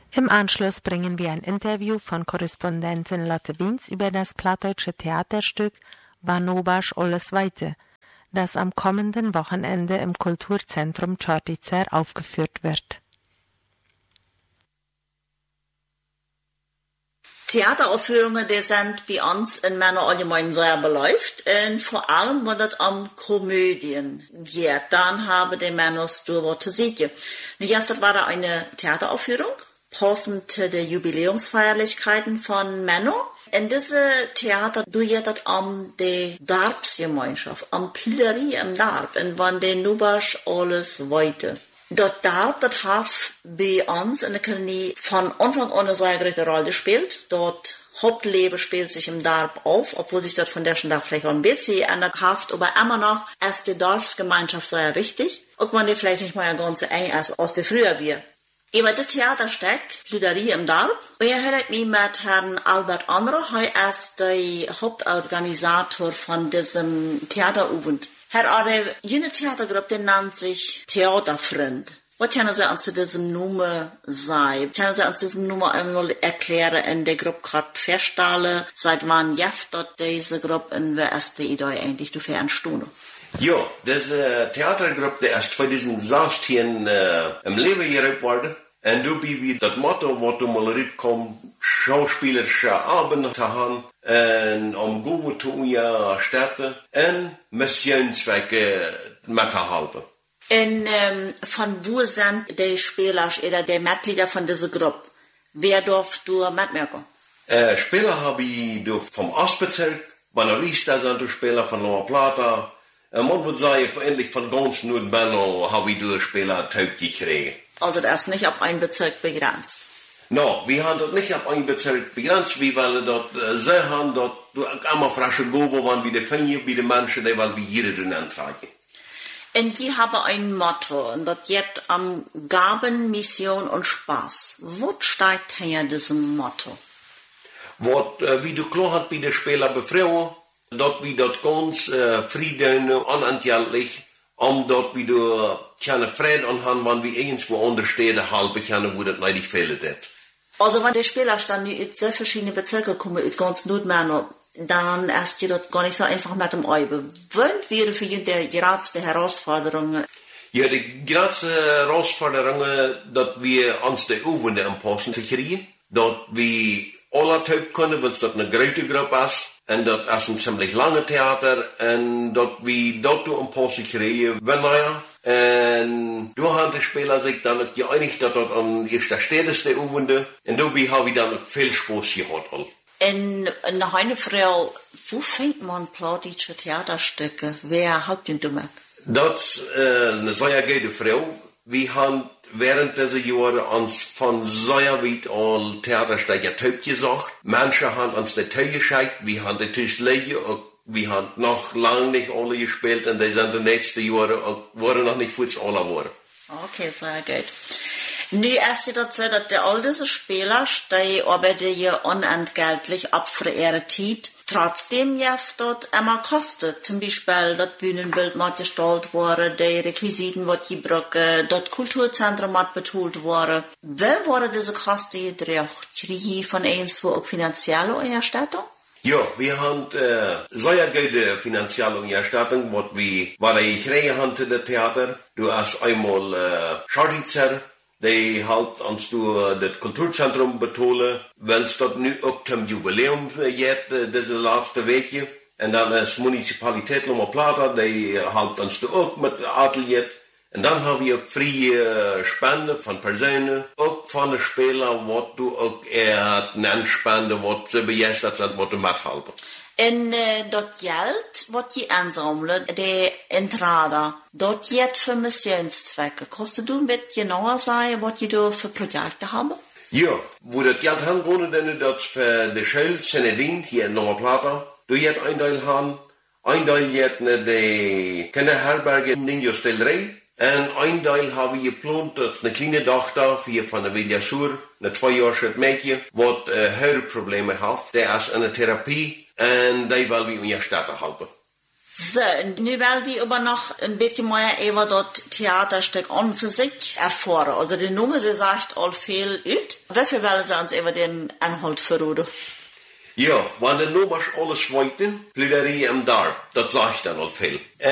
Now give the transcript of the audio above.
Im Anschluss bringen wir ein Interview von Korrespondentin Lotte Wiens über das plattdeutsche Theaterstück Vanobaš alles Weite, das am kommenden Wochenende im Kulturzentrum Čortica aufgeführt wird. Theateraufführungen, die sind bei uns in meiner allgemeinen sehr beläuft. Und vor allem, wenn das um Komödien geht, dann haben die Männer darüber zu sehen. Das war da eine Theateraufführung, passend zu den Jubiläumsfeierlichkeiten von Männer. In diesem Theater geht es um die Darbsgemeinschaft, um Plüderie im Darb, und wenn die Vanobaš alles Weite. Das Darb, das hat bei uns in der Kolonie von Anfang an eine sehr große Rolle gespielt. Dort Hauptleben spielt sich im Darb auf, obwohl sich dort von der Tag vielleicht auch ein bisschen ändert hat, aber immer noch ist die Dorfsgemeinschaft sehr wichtig. Auch wenn die vielleicht nicht mal ganz so eng ist, als die früher wir. Über das Theaterstück, Plüderie im Darb, und ich habe mich mit Herrn Albert Andro, er ist der Hauptorganisator von diesem Theaterabend. Herr Ade, jene Theatergruppe, die nennt sich Theaterfreund. Was können Sie uns zu diesem Namen sagen? Können Sie uns diesen Namen einmal erklären, in der Gruppe gerade feststellen, seit wann jeft dort diese Gruppe und wer ist die Idee eigentlich dafür entstanden? Ja, diese Theatergruppe, die erst 2016 im Leben gerückt wurde. Und du bist wie das Motto, was du mal reinkommst, schauspielerische Abend zu haben, und um gut zu unserer Städte, und Missionszwecke mitzuhalten. Und von wo sind die Spieler oder die Mitglieder von dieser Gruppe? Wer darf du mitmachen? Spieler habe ich vom Ostbezirk, Buena Vista sind die Spieler von La Plata, und man würde sagen, endlich von ganz Nordbenno habe ich die Spieler taub gekriegt. Also das ist nicht auf einen Bezirk begrenzt? No, wir haben das nicht auf einen Bezirk begrenzt, wir wollen dort sehr haben, dort immer frische Gobo waren wie die Fänge, wie die Menschen, die wollen wie jeder drin antragen. Und die haben ein Motto, und das geht um Gaben, Mission und Spaß. Wo steigt hinter diesem Motto? Wie du klar hast, bei den Spielern befreien, dort wie dort ganz Frieden, unentgeltlich, dort wie du keine Frieden anhaben, wenn wir irgendwo andere Städte halten können, wo das nicht fehlt. Also wenn die Spieler dann aus so verschiedenen Bezirken kommen, aus ganz Nordmänner, dann ist ihr dort gar nicht so einfach mit dem Eibe. Was wäre für ihn die größte Herausforderung? Ja, die größte Herausforderung, dass wir uns die Übungen anpassen zu kriegen, dass wir alle taub können, weil es dort eine große Gruppe ist. Und das ist ein ziemlich langes Theater. Und dass wir dort anpassen kriegen, wenn naja. Und da haben die Spieler sich dann geeinigt, dass dort an erster Stelle ist die Übungen. Und dabei habe ich dann viel Spaß gehabt. Und noch eine Frage, wo fängt man plattdeutsche Theaterstücke? Wer hat denn damit? Das ist eine sehr gute Frage. Wir haben während dieser Jahre uns von sehr weit all Theaterstücke taub gesagt. Manche haben uns die Tau geschickt, wir haben die Tisch liegen, wir haben noch lange nicht alle gespielt und die sind die nächsten Jahre, waren noch nicht kurz alle geworden. Okay, sehr gut. Nu ist es so, dass all diese Spieler, die arbeiten ja unentgeltlich ab für ihre Zeit. Trotzdem jeft dort immer kostet. Zum Beispiel, das Bühnenbild muss gestaltet worden, die Requisiten wird gebraucht, das Kulturzentrum muss betont worden. Wie wurde diese Kosten gedreht? Kriege von irgendwo auch finanzielle Unterstützung? Ja, wir haben sehr gute finanzielle Unterstützung, was wir gekriegt haben in das Theater. Du hast einmal Čortica, die halt uns durch das Kulturzentrum betonen, weil es dort nu auch zum Jubiläum geht, diese letzte Woche. Und dann ist Municipalität La Plata, die halt uns da auch mit Atelier. Und dann haben wir auch freie Spenden von Personen, auch von den Spielern, was du auch eine Spende, was sie begeistert sind, was du mithalten. En dat geld wat je aanzamelt, de entrada, dat geht für Missionszwecke. Kannst du ein bisschen genauer sagen, was je da für Projekte haben? Ja, wo das Geld haben, denn das für die Schule Senedin hier in La Plata, du jetzt ein Teil haben, ein Teil jetzt die Kinderherberge in Niños del Rey, und ein Teil habe ich geplant, das ist eine kleine Tochter hier von der Villa Sur, eine 2-jährige Mädchen, was Hörprobleme hat, der ist in der Therapie, und die wollen wir in der Stadt halten. So, nu wollen wir aber noch ein bisschen mehr über das Theaterstück an für sich erfahren. Also die Nummer, die sagt all viel ut. Wie wollen Sie uns über den Inhalt verraten? Ja, wenn du noch alles weiter, bleibt am Dar. Das sagt dann all viel.